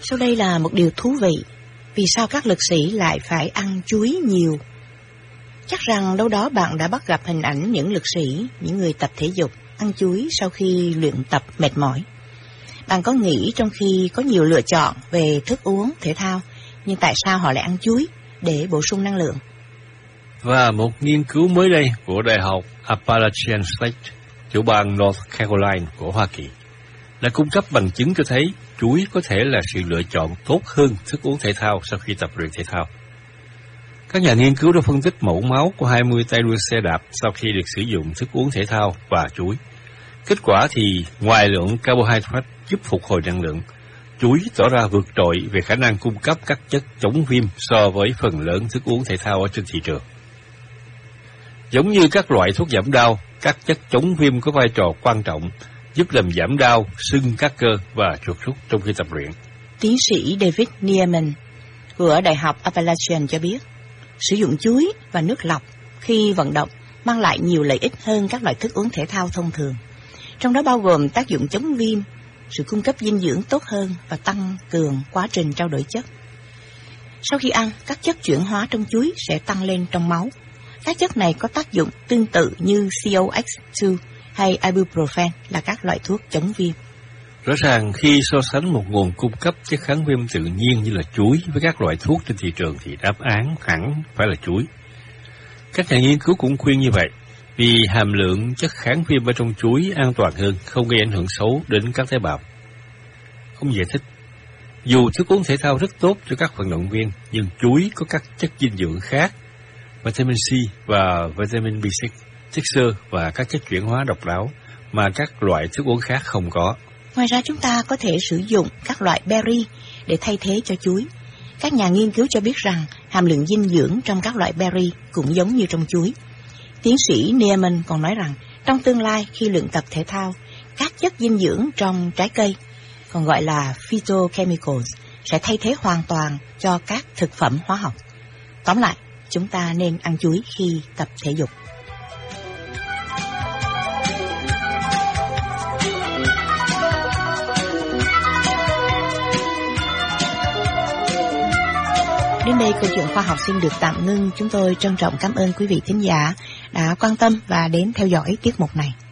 Sau đây là một điều thú vị. Vì sao các lực sĩ lại phải ăn chuối nhiều? Chắc rằng đâu đó bạn đã bắt gặp hình ảnh những lực sĩ, những người tập thể dục ăn chuối sau khi luyện tập mệt mỏi. Bạn có nghĩ trong khi có nhiều lựa chọn về thức uống thể thao, nhưng tại sao họ lại ăn chuối để bổ sung năng lượng? Và một nghiên cứu mới đây của Đại học Appalachian State, tiểu bang North Carolina của Hoa Kỳ, đã cung cấp bằng chứng cho thấy chuối có thể là sự lựa chọn tốt hơn thức uống thể thao sau khi tập luyện thể thao. Các nhà nghiên cứu đã phân tích mẫu máu của 20 tay đua xe đạp sau khi được sử dụng thức uống thể thao và chuối. Kết quả thì ngoài lượng carbohydrate giúp phục hồi năng lượng, chuối tỏ ra vượt trội về khả năng cung cấp các chất chống viêm so với phần lớn thức uống thể thao ở trên thị trường. Giống như các loại thuốc giảm đau, các chất chống viêm có vai trò quan trọng, giúp làm giảm đau, sưng các cơ và chuột rút trong khi tập luyện. Tiến sĩ David Neeman của Đại học Appalachian cho biết, sử dụng chuối và nước lọc khi vận động mang lại nhiều lợi ích hơn các loại thức uống thể thao thông thường, trong đó bao gồm tác dụng chống viêm, sự cung cấp dinh dưỡng tốt hơn và tăng cường quá trình trao đổi chất. Sau khi ăn, các chất chuyển hóa trong chuối sẽ tăng lên trong máu. Các chất này có tác dụng tương tự như COX-2 hay ibuprofen là các loại thuốc chống viêm. Rõ ràng khi so sánh một nguồn cung cấp chất kháng viêm tự nhiên như là chuối với các loại thuốc trên thị trường thì đáp án hẳn phải là chuối. Các nhà nghiên cứu cũng khuyên như vậy, vì hàm lượng chất kháng viêm ở trong chuối an toàn hơn, không gây ảnh hưởng xấu đến các tế bào. Ông giải thích, dù thức uống thể thao rất tốt cho các vận động viên, nhưng chuối có các chất dinh dưỡng khác, vitamin C và vitamin B6, chất xơ và các chất chuyển hóa độc đáo mà các loại thức uống khác không có. Ngoài ra chúng ta có thể sử dụng các loại berry để thay thế cho chuối. Các nhà nghiên cứu cho biết rằng hàm lượng dinh dưỡng trong các loại berry cũng giống như trong chuối. Tiến sĩ Neeman còn nói rằng trong tương lai khi luyện tập thể thao, các chất dinh dưỡng trong trái cây, còn gọi là phytochemicals, sẽ thay thế hoàn toàn cho các thực phẩm hóa học. Tóm lại, chúng ta nên ăn chuối khi tập thể dục. Đến đây câu chuyện khoa học xin được tạm ngưng. Chúng tôi trân trọng cảm ơn quý vị thính giả đã quan tâm và đến theo dõi tiết mục này.